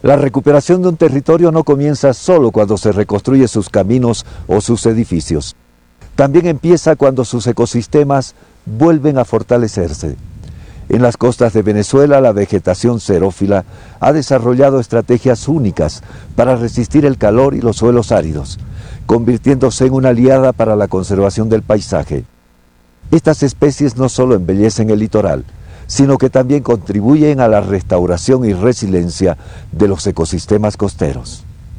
La recuperación de un territorio no comienza solo cuando se reconstruye sus caminos o sus edificios. También empieza cuando sus ecosistemas vuelven a fortalecerse. En las costas de Venezuela, la vegetación xerófila ha desarrollado estrategias únicas para resistir el calor y los suelos áridos, convirtiéndose en una aliada para la conservación del paisaje. Estas especies no solo embellecen el litoral, sino que también contribuyen a la restauración y resiliencia de los ecosistemas costeros.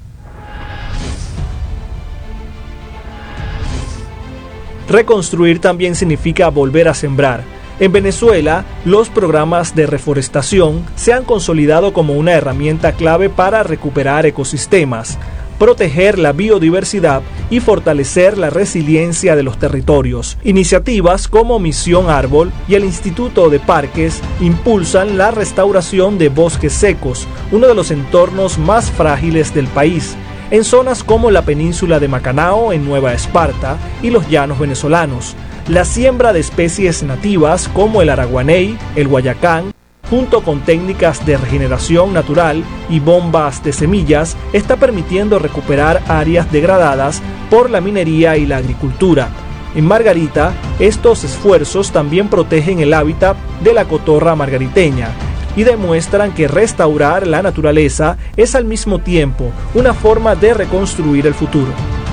Reconstruir también significa volver a sembrar. En Venezuela, los programas de reforestación se han consolidado como una herramienta clave para recuperar ecosistemas, proteger la biodiversidad y fortalecer la resiliencia de los territorios. Iniciativas como Misión Árbol y el Instituto de Parques impulsan la restauración de bosques secos, uno de los entornos más frágiles del país, en zonas como la península de Macanao, en Nueva Esparta, y los llanos venezolanos. La siembra de especies nativas como el araguaney, el guayacán, junto con técnicas de regeneración natural y bombas de semillas, está permitiendo recuperar áreas degradadas por la minería y la agricultura. En Margarita, estos esfuerzos también protegen el hábitat de la cotorra margariteña y demuestran que restaurar la naturaleza es al mismo tiempo una forma de reconstruir el futuro.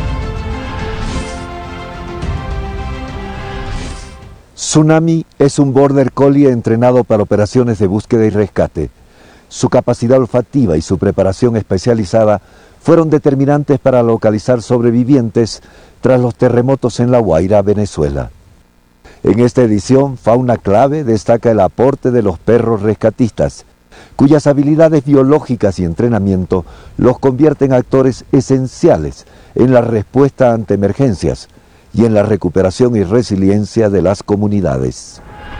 Tsunami es un border collie entrenado para operaciones de búsqueda y rescate. Su capacidad olfativa y su preparación especializada fueron determinantes para localizar sobrevivientes tras los terremotos en La Guaira, Venezuela. En esta edición, Fauna Clave destaca el aporte de los perros rescatistas, cuyas habilidades biológicas y entrenamiento los convierten en actores esenciales en la respuesta ante emergencias y en la recuperación y resiliencia de las comunidades.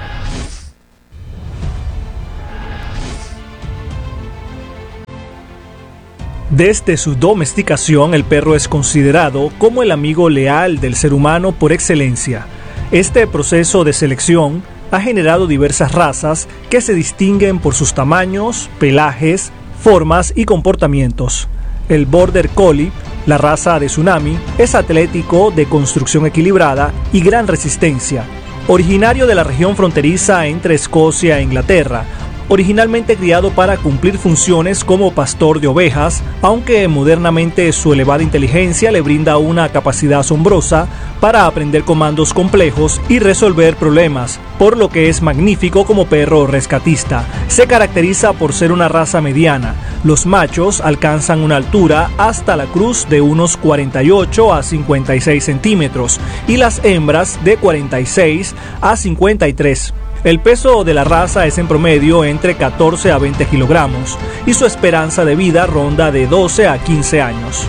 Desde su domesticación, el perro es considerado como el amigo leal del ser humano por excelencia. Este proceso de selección ha generado diversas razas que se distinguen por sus tamaños, pelajes, formas y comportamientos. El Border Collie, la raza de Tsunami, es atlético, de construcción equilibrada y gran resistencia. Originario de la región fronteriza entre Escocia e Inglaterra, originalmente criado para cumplir funciones como pastor de ovejas, aunque modernamente su elevada inteligencia le brinda una capacidad asombrosa para aprender comandos complejos y resolver problemas, por lo que es magnífico como perro rescatista. Se caracteriza por ser una raza mediana. Los machos alcanzan una altura hasta la cruz de unos 48 a 56 centímetros y las hembras de 46 a 53. El peso de la raza es en promedio entre 14 a 20 kilogramos y su esperanza de vida ronda de 12 a 15 años.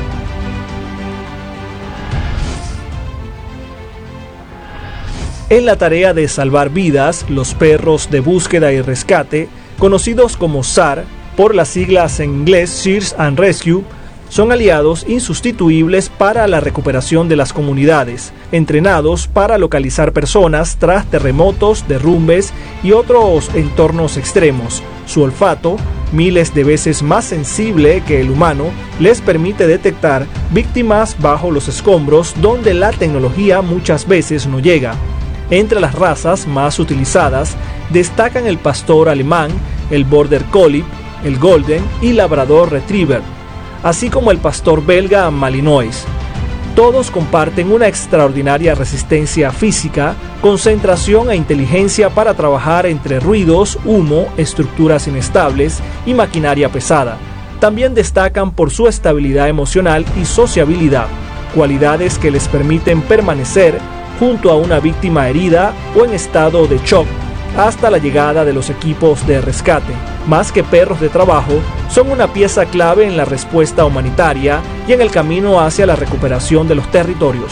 En la tarea de salvar vidas, los perros de búsqueda y rescate, conocidos como SAR, por las siglas en inglés Search and Rescue, son aliados insustituibles para la recuperación de las comunidades, entrenados para localizar personas tras terremotos, derrumbes y otros entornos extremos. Su olfato, miles de veces más sensible que el humano, les permite detectar víctimas bajo los escombros donde la tecnología muchas veces no llega. Entre las razas más utilizadas destacan el pastor alemán, el Border Collie, el Golden y Labrador Retriever, así como el pastor belga Malinois. Todos comparten una extraordinaria resistencia física, concentración e inteligencia para trabajar entre ruidos, humo, estructuras inestables y maquinaria pesada. También destacan por su estabilidad emocional y sociabilidad, cualidades que les permiten permanecer junto a una víctima herida o en estado de shock hasta la llegada de los equipos de rescate. Más que perros de trabajo, son una pieza clave en la respuesta humanitaria y en el camino hacia la recuperación de los territorios.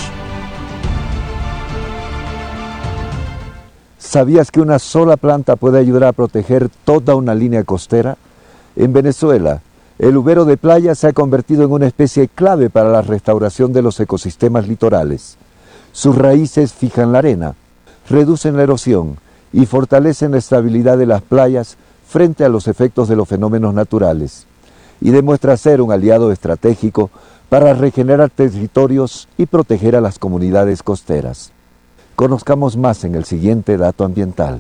¿Sabías que una sola planta puede ayudar a proteger toda una línea costera? En Venezuela, el ubero de playa se ha convertido en una especie clave para la restauración de los ecosistemas litorales. Sus raíces fijan la arena, reducen la erosión y fortalecen la estabilidad de las playas frente a los efectos de los fenómenos naturales. y demuestra ser un aliado estratégico para regenerar territorios y proteger a las comunidades costeras. Conozcamos más en el siguiente dato ambiental.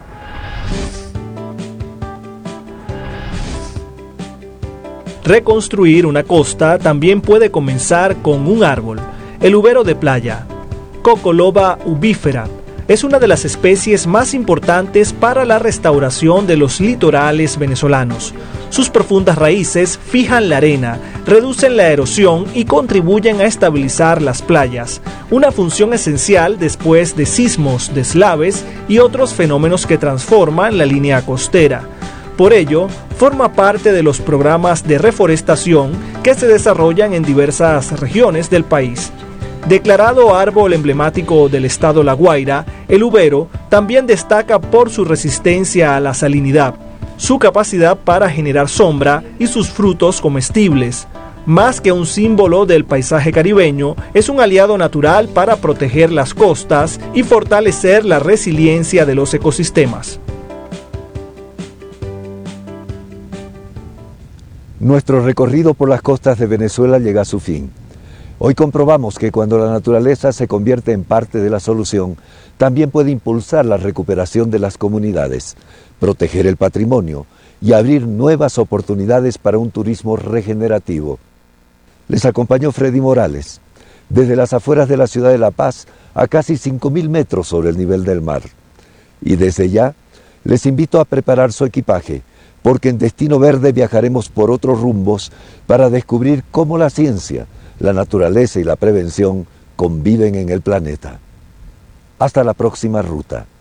Reconstruir una costa también puede comenzar con un árbol. El ubero de playa, Cocoloba ubífera, es una de las especies más importantes para la restauración de los litorales venezolanos. Sus profundas raíces fijan la arena, reducen la erosión y contribuyen a estabilizar las playas, una función esencial después de sismos, deslaves y otros fenómenos que transforman la línea costera. Por ello, forma parte de los programas de reforestación que se desarrollan en diversas regiones del país. Declarado árbol emblemático del estado La Guaira, el ubero también destaca por su resistencia a la salinidad, su capacidad para generar sombra y sus frutos comestibles. Más que un símbolo del paisaje caribeño, es un aliado natural para proteger las costas y fortalecer la resiliencia de los ecosistemas. Nuestro recorrido por las costas de Venezuela llega a su fin. Hoy comprobamos que cuando la naturaleza se convierte en parte de la solución, también puede impulsar la recuperación de las comunidades, proteger el patrimonio y abrir nuevas oportunidades para un turismo regenerativo. Les acompañó Freddy Morales, desde las afueras de la ciudad de La Paz a casi 5.000 metros sobre el nivel del mar. Y desde ya, les invito a preparar su equipaje, porque en Destino Verde viajaremos por otros rumbos para descubrir cómo la ciencia, la naturaleza y la prevención conviven en el planeta. Hasta la próxima ruta.